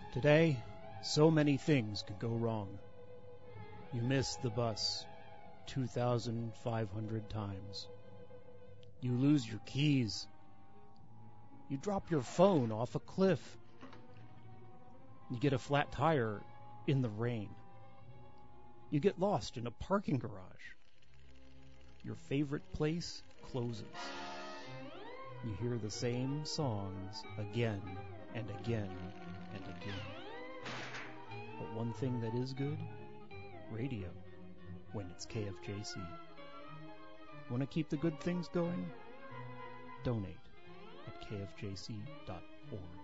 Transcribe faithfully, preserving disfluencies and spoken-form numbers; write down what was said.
Today, so many things could go wrong. You miss the bus two thousand five hundred times. You lose your keys. You drop your phone off a cliff. You get a flat tire in the rain. You get lost in a parking garage. Your favorite place closes. You hear the same songs again and again and again. But one thing that is good, radio, when it's K F J C. Want to keep the good things going? Donate at k f j c dot org.